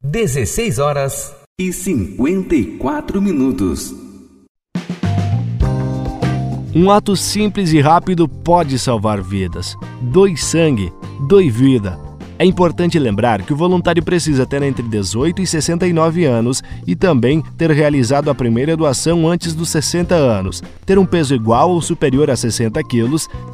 16h54. Um ato simples e rápido pode salvar vidas. Doe sangue, doe vida. É importante lembrar que o voluntário precisa ter entre 18 e 69 anos e também ter realizado a primeira doação antes dos 60 anos, ter um peso igual ou superior a 60 quilos